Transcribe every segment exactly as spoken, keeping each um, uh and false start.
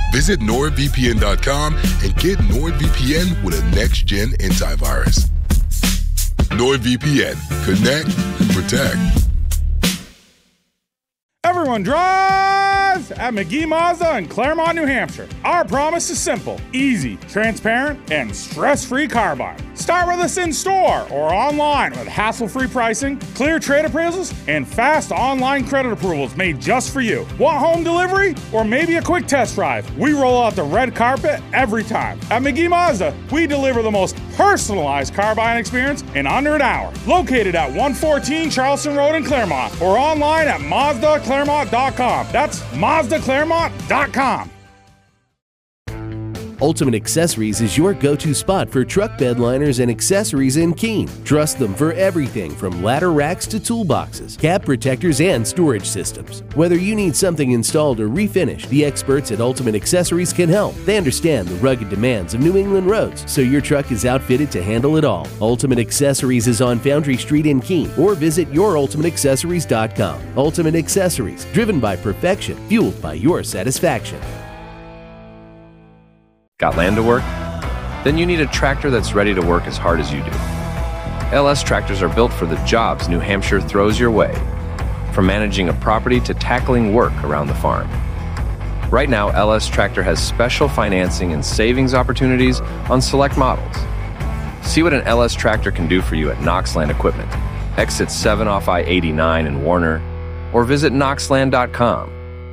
Visit NordVPN dot com and get NordVPN with a next-gen antivirus. NordVPN. Connect. Protect. Everyone drives at McGee Mazda in Claremont, New Hampshire. Our promise is simple, easy, transparent, and stress-free car buying. Start with us in-store or online with hassle-free pricing, clear trade appraisals, and fast online credit approvals made just for you. Want home delivery or maybe a quick test drive? We roll out the red carpet every time. At McGee Mazda, we deliver the most personalized car buying experience in under an hour. Located at one fourteen Charleston Road in Claremont or online at Mazda Claremont dot com. That's Mazda Claremont dot com. Ultimate Accessories is your go-to spot for truck bed liners and accessories in Keene. Trust them for everything from ladder racks to toolboxes, cab protectors, and storage systems. Whether you need something installed or refinished, the experts at Ultimate Accessories can help. They understand the rugged demands of New England roads, so your truck is outfitted to handle it all. Ultimate Accessories is on Foundry Street in Keene, or visit your ultimate accessories dot com. Ultimate Accessories, driven by perfection, fueled by your satisfaction. Got land to work? Then you need a tractor that's ready to work as hard as you do. L S tractors are built for the jobs New Hampshire throws your way, from managing a property to tackling work around the farm. Right now, L S Tractor has special financing and savings opportunities on select models. See what an L S Tractor can do for you at Knox Land Equipment, exit seven off I eighty-nine in Warner, or visit knox land dot com.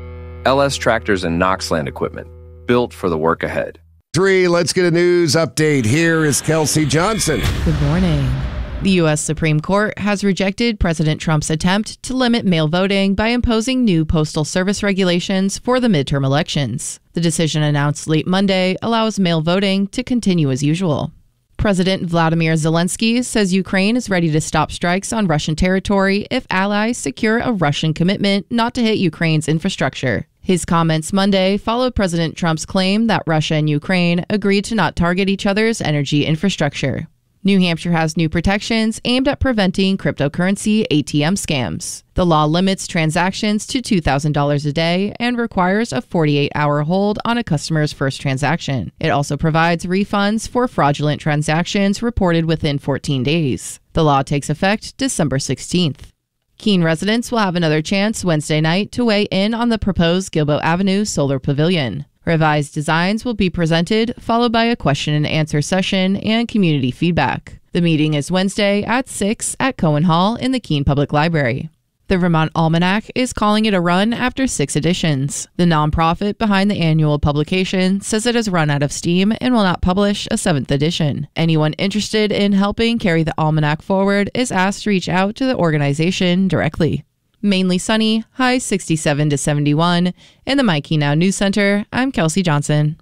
L S Tractors and Knox Land Equipment, built for the work ahead. Three, let's get a news update. Here is Kelsey Johnson. Good morning. The U S Supreme Court has rejected President Trump's attempt to limit mail voting by imposing new Postal Service regulations for the midterm elections. The decision announced late Monday allows mail voting to continue as usual. President Vladimir Zelensky says Ukraine is ready to stop strikes on Russian territory if allies secure a Russian commitment not to hit Ukraine's infrastructure. His comments Monday followed President Trump's claim that Russia and Ukraine agreed to not target each other's energy infrastructure. New Hampshire has new protections aimed at preventing cryptocurrency A T M scams. The law limits transactions to two thousand dollars a day and requires a forty-eight hour hold on a customer's first transaction. It also provides refunds for fraudulent transactions reported within fourteen days. The law takes effect December sixteenth. Keene residents will have another chance Wednesday night to weigh in on the proposed Gilboa Avenue Solar Pavilion. Revised designs will be presented, followed by a question and answer session and community feedback. The meeting is Wednesday at six at Cohen Hall in the Keene Public Library. The Vermont Almanac is calling it a run after six editions. The nonprofit behind the annual publication says it has run out of steam and will not publish a seventh edition. Anyone interested in helping carry the Almanac forward is asked to reach out to the organization directly. Mainly sunny, high sixty-seven to seventy-one. In the My Keene Now News Center, I'm Kelsey Johnson.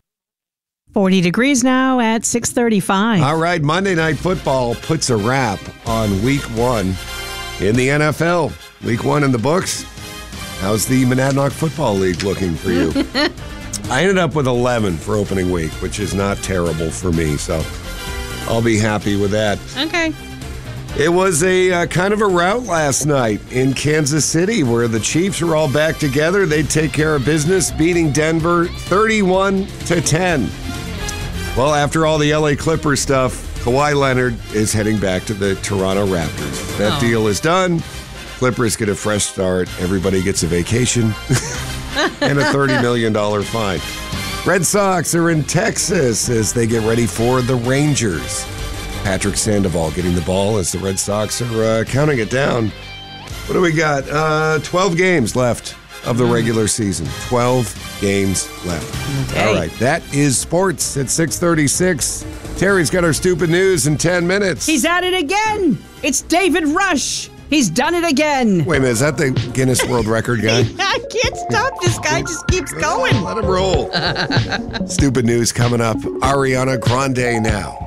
forty degrees now at six thirty-five. All right, Monday Night Football puts a wrap on week one in the N F L. Week one in the books. How's the Monadnock Football League looking for you? I ended up with eleven for opening week, which is not terrible for me, so I'll be happy with that. Okay. It was a uh, kind of a rout last night in Kansas City where the Chiefs are all back together. They take care of business, beating Denver thirty-one to ten. Well, after all the L A Clippers stuff, Kawhi Leonard is heading back to the Toronto Raptors. That oh. deal is done. Clippers get a fresh start. Everybody gets a vacation and a thirty million dollars fine. Red Sox are in Texas as they get ready for the Rangers. Patrick Sandoval getting the ball as the Red Sox are uh, counting it down. What do we got? Uh, twelve games left of the regular season. twelve games left. Okay. All right, that is sports at six thirty-six. Terry's got our stupid news in ten minutes. He's at it again. It's David Rush. He's done it again. Wait a minute, is that the Guinness World Record guy? I can't stop. This guy just keeps going. Let him roll. Stupid news coming up. Ariana Grande now.